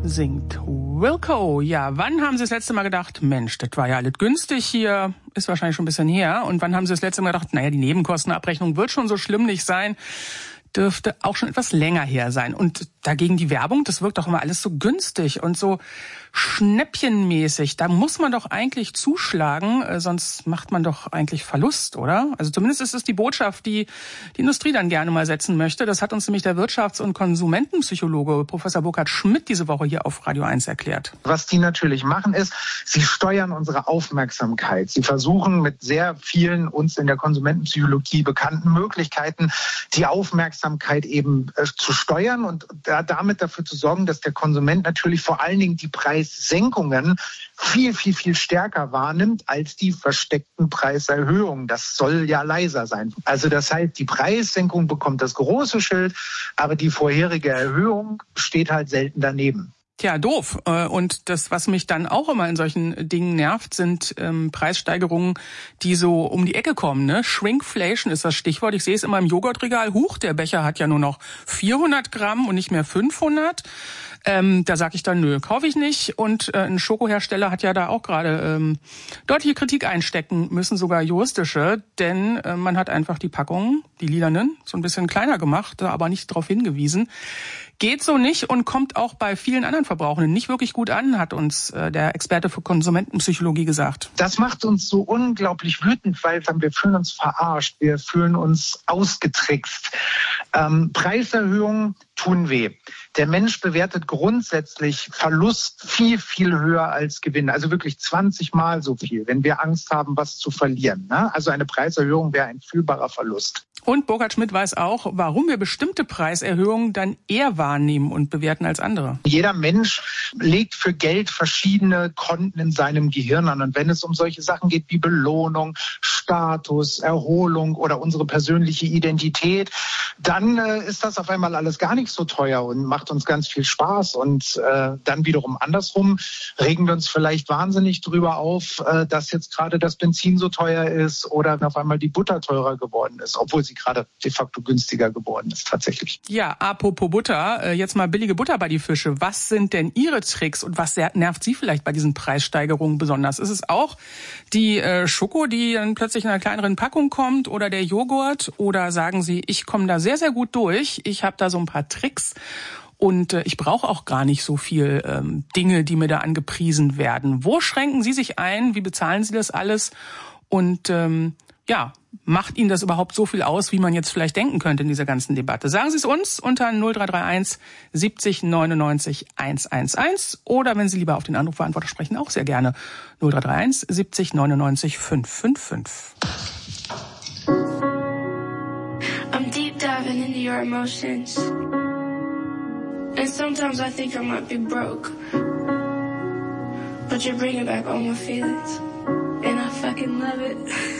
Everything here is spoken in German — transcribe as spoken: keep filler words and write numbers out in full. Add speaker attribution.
Speaker 1: singt Wilco. Ja, wann haben Sie das letzte Mal gedacht, Mensch, das war ja alles günstig hier, ist wahrscheinlich schon ein bisschen her. Und wann haben Sie das letzte Mal gedacht, naja, die Nebenkostenabrechnung wird schon so schlimm nicht sein, dürfte auch schon etwas länger her sein. Und dagegen die Werbung, das wirkt doch immer alles so günstig und so schnäppchenmäßig. Da muss man doch eigentlich zuschlagen, sonst macht man doch eigentlich Verlust, oder? Also zumindest ist es die Botschaft, die die Industrie dann gerne mal setzen möchte. Das hat uns nämlich der Wirtschafts- und Konsumentenpsychologe Professor Burkhard Schmidt diese Woche hier auf Radio eins erklärt.
Speaker 2: Was die natürlich machen ist, sie steuern unsere Aufmerksamkeit. Sie versuchen mit sehr vielen uns in der Konsumentenpsychologie bekannten Möglichkeiten die Aufmerksamkeit eben äh, zu steuern und da, damit dafür zu sorgen, dass der Konsument natürlich vor allen Dingen die Preissenkungen viel, viel, viel stärker wahrnimmt als die versteckten Preiserhöhungen. Das soll ja leiser sein. Also das heißt, die Preissenkung bekommt das große Schild, aber die vorherige Erhöhung steht halt selten daneben.
Speaker 1: Tja, doof. Und das, was mich dann auch immer in solchen Dingen nervt, sind ähm, Preissteigerungen, die so um die Ecke kommen. Ne? Shrinkflation ist das Stichwort. Ich sehe es immer im Joghurtregal. Huch, der Becher hat ja nur noch vierhundert Gramm und nicht mehr fünfhundert. Ähm, da sage ich dann, nö, kaufe ich nicht. Und äh, ein Schokohersteller hat ja da auch gerade ähm, deutliche Kritik einstecken müssen, sogar juristische. Denn äh, man hat einfach die Packungen, die lilanen, so ein bisschen kleiner gemacht, aber nicht darauf hingewiesen. Geht so nicht und kommt auch bei vielen anderen Verbrauchern nicht wirklich gut an, hat uns äh, der Experte für Konsumentenpsychologie gesagt.
Speaker 2: Das macht uns so unglaublich wütend, weil wir fühlen uns verarscht, wir fühlen uns ausgetrickst. Ähm, Preiserhöhungen tun weh. Der Mensch bewertet grundsätzlich Verlust viel, viel höher als Gewinn. Also wirklich zwanzig Mal so viel, wenn wir Angst haben, was zu verlieren. Ne? Also eine Preiserhöhung wäre ein fühlbarer Verlust.
Speaker 1: Und Burkhard Schmidt weiß auch, warum wir bestimmte Preiserhöhungen dann eher wahrnehmen und bewerten als andere.
Speaker 2: Jeder Mensch legt für Geld verschiedene Konten in seinem Gehirn an. Und wenn es um solche Sachen geht wie Belohnung, Status, Erholung oder unsere persönliche Identität, dann äh, ist das auf einmal alles gar nicht so teuer und macht uns ganz viel Spaß. Und äh, dann wiederum andersrum regen wir uns vielleicht wahnsinnig drüber auf, äh, dass jetzt gerade das Benzin so teuer ist oder auf einmal die Butter teurer geworden ist, obwohl sie gerade de facto günstiger geworden ist tatsächlich.
Speaker 1: Ja, apropos Butter, jetzt mal billige Butter bei die Fische. Was sind denn Ihre Tricks und was nervt Sie vielleicht bei diesen Preissteigerungen besonders? Ist es auch die äh, Schoko, die dann plötzlich in einer kleineren Packung kommt oder der Joghurt? Oder sagen Sie, ich komme da sehr, sehr gut durch, ich habe da so ein paar Tricks und äh, ich brauche auch gar nicht so viel ähm, Dinge, die mir da angepriesen werden. Wo schränken Sie sich ein? Wie bezahlen Sie das alles? Und ähm, ja, macht Ihnen das überhaupt so viel aus, wie man jetzt vielleicht denken könnte in dieser ganzen Debatte? Sagen Sie es uns unter null drei drei eins siebzig neunundneunzig hundertelf oder wenn Sie lieber auf den Anrufbeantworter sprechen, auch sehr gerne null drei drei eins siebzig neunundneunzig fünfhundertfünfundfünfzig.
Speaker 3: I'm deep diving into your emotions. And sometimes I think I might be broke. But you're bringing back all my feelings. And I fucking love it.